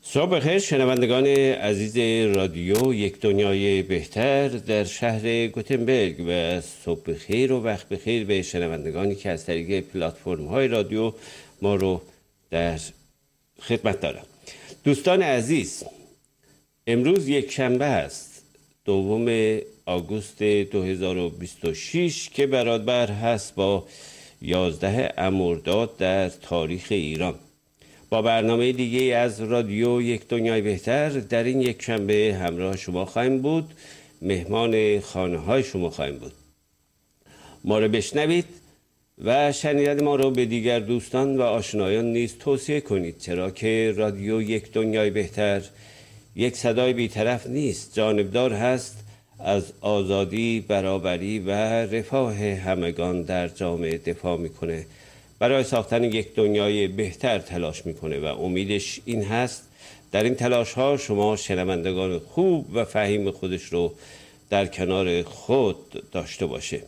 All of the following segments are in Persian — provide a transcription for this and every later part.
صبح بخیر شنوندگان عزیز رادیو یک دنیای بهتر در شهر گوتنبرگ و صبح بخیر و وقت بخیر به شنوندگانی که از طریق پلتفرم های رادیو ما رو در خدمت دارم. دوستان عزیز، امروز یک شنبه است، 2 آگوست 2026 که برابر هست با 11 مرداد در تاریخ ایران. با برنامه دیگه از رادیو یک دنیای بهتر در این یک شنبه همراه شما خواهیم بود، مهمان خانه های شما خواهیم بود. ما رو بشنوید و شنیدن ما رو به دیگر دوستان و آشنایان نیز توصیه کنید، چرا که رادیو یک دنیای بهتر یک صدای بی‌طرف نیست، جانبدار هست، از آزادی، برابری و رفاه همگان در جامعه دفاع میکنه، برای ساختن یک دنیای بهتر تلاش میکنه و امیدش این هست در این تلاش ها شما شنوندگان خوب و فهیم خودش رو در کنار خود داشته باشه.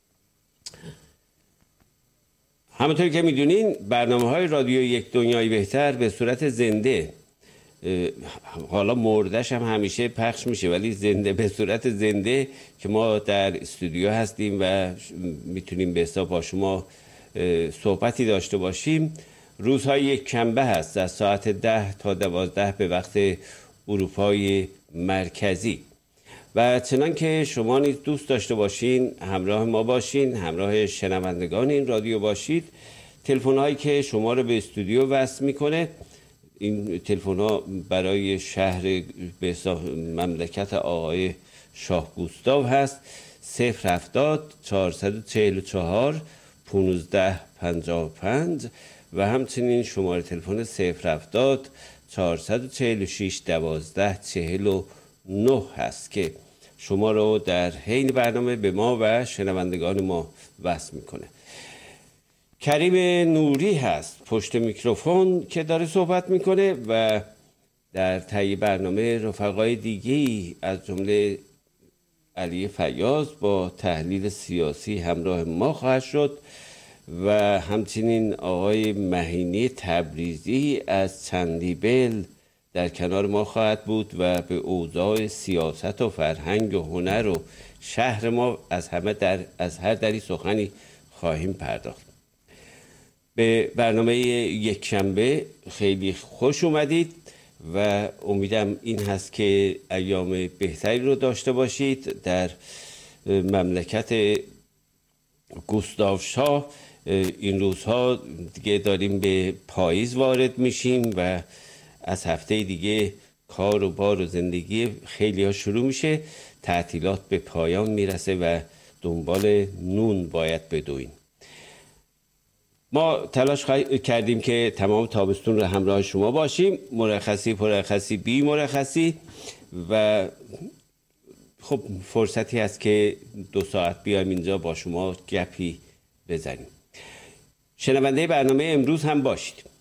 همونطور که میدونین برنامه های رادیو یک دنیای بهتر به صورت زنده، حالا مردش هم همیشه پخش میشه ولی زنده، به صورت زنده که ما در استودیو هستیم و میتونیم به حساب با شما صحبتی داشته باشیم، روزهای یک شنبه هست از ساعت 10 تا 12 به وقت اروپای مرکزی و چنان که شما نیز دوست داشته باشین همراه ما باشین، همراه شنوندگان این رادیو باشید. تلفن هایی که شما رو به استودیو وصل میکنه، این تلفن ها برای شهر به مملکت آقای شاه گوستاو هست: 070 444 1555 و همچنین شماره تلفن 070 446 1249 هست که شما رو در حین برنامه به ما و شنوندگان ما وصل میکنه. کریم نوری هست پشت میکروفون که داره صحبت میکنه و در طی برنامه رفقای دیگی از جمله علی فیاض با تحلیل سیاسی همراه ما خواهد شد و همچنین آقای مهینی تبریزی از چندیبل در کنار ما خواهد بود و به اوضاع سیاست و فرهنگ و هنر و شهر ما از هر دری سخنی خواهیم پرداخت. به برنامه یک شنبه خیلی خوش اومدید و امیدم این هست که ایام بهتری رو داشته باشید. در مملکت گوستاو شاه این روزها دیگه داریم به پاییز وارد میشیم و از هفته دیگه کار و بار و زندگی خیلی ها شروع میشه، تعطیلات به پایان میرسه و دنبال نون باید بدویم. ما تلاش کردیم که تمام تابستون رو همراه شما باشیم، مرخصی پرخصی بی مرخصی، و خب فرصتی هست که 2 ساعت بیایم اینجا با شما گپی بزنیم. شنونده برنامه امروز هم باشید.